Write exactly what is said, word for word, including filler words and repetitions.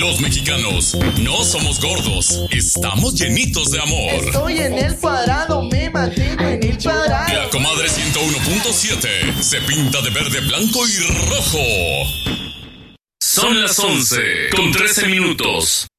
Los mexicanos no somos gordos, estamos llenitos de amor. Estoy en el cuadrado, me mantengo en el cuadrado. La comadre ciento uno punto siete se pinta de verde, blanco y rojo. Son las once con trece minutos.